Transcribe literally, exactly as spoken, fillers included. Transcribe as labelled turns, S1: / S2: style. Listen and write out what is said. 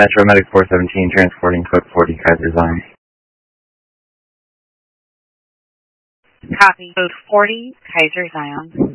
S1: Metro Medic four seventeen, transporting code forty, Kaiser Zion.
S2: Copy. Code forty, Kaiser Zion.